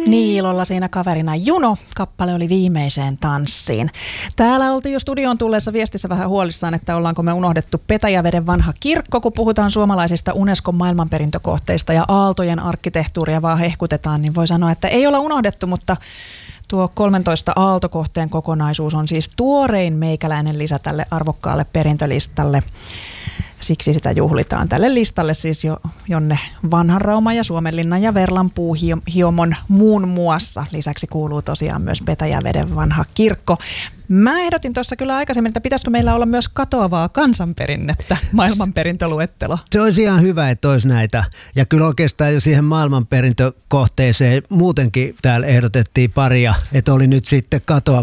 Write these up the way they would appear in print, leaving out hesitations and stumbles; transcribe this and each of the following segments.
Niilolla siinä kaverina Juno. Kappale oli Viimeiseen tanssiin. Täällä oltiin jo studioon tulleessa viestissä vähän huolissaan, että ollaanko me unohdettu Petäjäveden vanha kirkko, kun puhutaan suomalaisista Unescon maailmanperintökohteista ja aaltojen arkkitehtuuria vaan hehkutetaan, niin voi sanoa, että ei olla unohdettu, mutta tuo 13 aaltokohteen kokonaisuus on siis tuorein meikäläinen lisä tälle arvokkaalle perintölistalle. Siksi sitä juhlitaan tälle listalle siis jonne Vanhanrauman ja Suomenlinnan ja Verlan puuhiomon muun muassa. Lisäksi kuuluu tosiaan myös Petäjäveden vanha kirkko. Mä ehdotin tuossa kyllä aikaisemmin, että pitäisikö meillä olla myös katoavaa kansanperinnettä, maailmanperintöluettelo. Se olisi ihan hyvä, että olisi näitä. Ja kyllä oikeastaan jo siihen maailmanperintökohteeseen muutenkin täällä ehdotettiin paria, että oli nyt sitten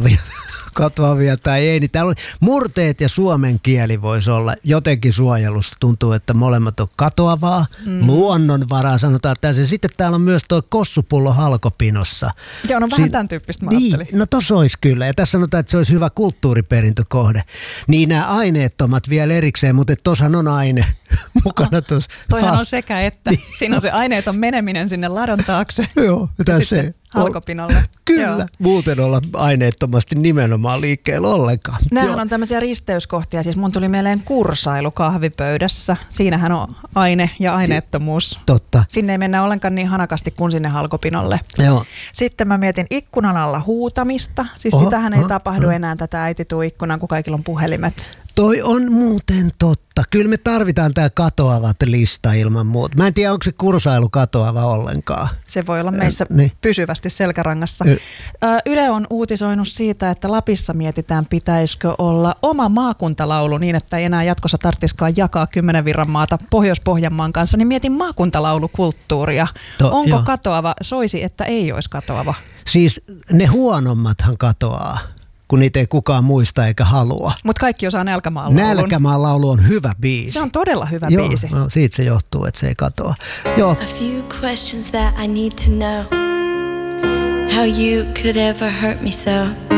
katoavia tai ei. Niin täällä oli murteet ja suomen kieli voisi olla jotenkin suojelussa. Tuntuu, että molemmat on katoavaa. Luonnonvaraa sanotaan tässä. Sitten täällä on myös tuo kossupullo halkopinossa. Joo, no vähän tämän tyyppistä mä ajattelin. No tossa olisi kyllä. Ja tässä sanotaan, että se olisi hyvä kulttuuriperintökohde. Niin nämä aineettomat vielä erikseen, mutta tossahan on aine mukana tuossa. Toihan on sekä että. Siinä on se aineeton meneminen sinne ladon taakse. Joo, tässä halkopinolle. Kyllä, joo. Muuten olla aineettomasti nimenomaan liikkeellä ollenkaan. Nämähän on tämmöisiä risteyskohtia, siis mun tuli mieleen kursailu kahvipöydässä. Siinähän on aine ja aineettomuus. Totta. Sinne ei mennä ollenkaan niin hanakasti kuin sinne halkopinolle. Joo. Sitten mä mietin ikkunan alla huutamista. Siis sitähän ei tapahdu enää tätä äiti tuu ikkunaan, kun kaikilla on puhelimet. Toi on muuten totta. Kyllä me tarvitaan tää katoavat lista ilman muuta. Mä en tiedä, onko se kursailu katoava ollenkaan. Se voi olla meissä pysyvästi selkärangassa. Yle on uutisoinut siitä, että Lapissa mietitään, pitäisikö olla oma maakuntalaulu niin, että ei enää jatkossa tarvitsisikaan jakaa 10 virranmaata Pohjois-Pohjanmaan kanssa. Niin mietin maakuntalaulukulttuuria. Onko katoava? Soisi, että ei olisi katoava. Siis ne huonommathan katoaa, kun niitä ei kukaan muista eikä halua. Mutta kaikki osaa Nälkämaan laulun. Nälkämaan laulu on hyvä biisi. Se on todella hyvä biisi. No, siitä se johtuu, että se ei katoa. Joo. A few questions that I need to know. How you could ever hurt me so.